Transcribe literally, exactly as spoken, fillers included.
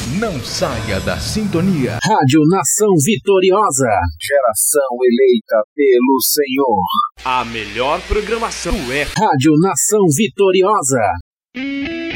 Não saia da sintonia. Rádio Nação Vitoriosa. Geração eleita pelo Senhor. A melhor programação é Rádio Nação Vitoriosa.